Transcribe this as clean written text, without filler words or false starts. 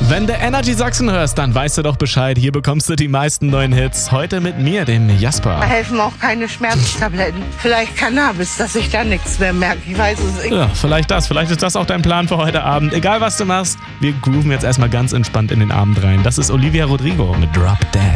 Wenn du Energy Sachsen hörst, dann weißt du doch Bescheid. Hier bekommst du die meisten neuen Hits. Heute mit mir, dem Jasper. Da helfen auch keine Schmerztabletten. Vielleicht Cannabis, dass ich da nichts mehr merke. Ich weiß es nicht. Ja, vielleicht das. Vielleicht ist das auch dein Plan für heute Abend. Egal, was du machst, wir grooven jetzt erstmal ganz entspannt in den Abend rein. Das ist Olivia Rodrigo mit Drop Dead.